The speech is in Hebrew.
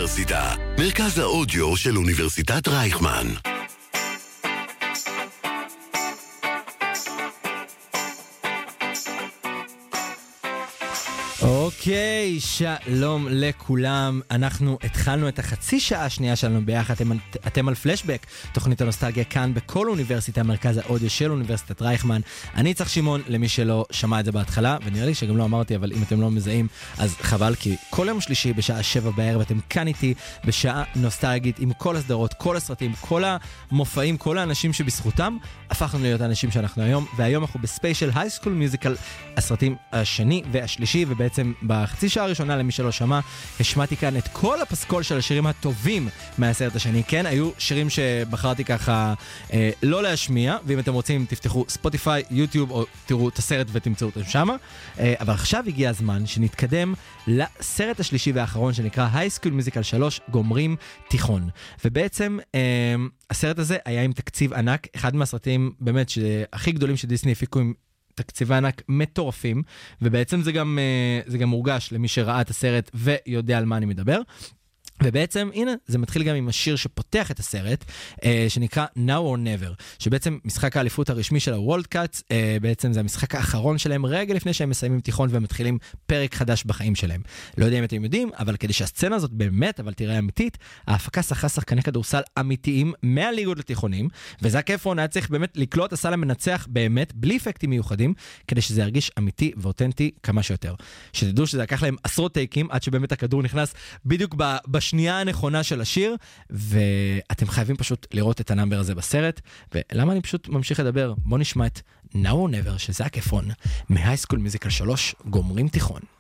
האוניברסיטה, מרכז האודיו של אוניברסיטת רייכמן. אוקיי, שלום לכולם. אנחנו התחלנו את החצי שעה השנייה שלנו ביחד. אתם על פלשבק, תוכנית הנוסטלגיה כאן בכל אוניברסיטה, מרכז האודיו של אוניברסיטת רייכמן. אני צריך שמעון, למי שלא שמע את זה בהתחלה, ונראה לי שגם לא אמרתי, אבל אם אתם לא מזהים, אז חבל, כי כל יום שלישי בשעה 7 בערב אתם כאן איתי בשעה נוסטלגית עם כל הסדרות, כל הסרטים, כל המופעים, כל האנשים שבזכותם הפכנו להיות האנשים שאנחנו היום, והיום אנחנו בספיישל היי סקול מיוזיקל, הסרטים השני והשלישי, ובעצם בחצי שעה הראשונה, למי שלא שמע, השמעתי כאן את כל הפסקול של השירים הטובים מהסרט השני. כן, היו שירים שבחרתי ככה לא להשמיע, ואם אתם רוצים תפתחו ספוטיפיי, יוטיוב, או תראו את הסרט ותמצאו אותם שמה. אבל עכשיו הגיע הזמן שנתקדם לסרט השלישי והאחרון שנקרא היי סקול מיוזיקל 3, גומרים תיכון. ובעצם הסרט הזה היה עם תקציב ענק, אחד מהסרטים באמת הכי גדולים שדיסני הפיקו עם תקציבי ענק מטורפים, ובעצם זה גם מורגש למי שראה את הסרט ויודע על מה אני מדבר. ובעצם, הנה, זה מתחיל גם עם השיר שפותח את הסרט, שנקרא Now or Never, שבעצם משחק האליפות הרשמי של הוולד קאטס, בעצם זה המשחק האחרון שלהם רגע לפני שהם מסיימים תיכון ומתחילים פרק חדש בחיים שלהם. לא יודע אם אתם יודעים, אבל כדי שהסצנה הזאת באמת, אבל תראה אמיתית, ההפקה שכרה שחקני כדורסל אמיתיים מהליגות לתיכונים, וזק אפרון היה צריך באמת לקלוט הסל המנצח באמת, בלי אפקטים מיוחדים, כדי שזה ירגיש אמיתי ואותנטי כמה שיותר. שתדעו שזה לקח להם עשרות טייקים, עד שבאמת הכדור נכנס בדיוק בשנייה הנכונה של השיר, ואתם חייבים פשוט לראות את הנאמבר הזה בסרט. ולמה אני פשוט ממשיך לדבר? בוא נשמע את Now or Never של זק אפרון, מהייסקול מיוזיקל 3, גומרים תיכון.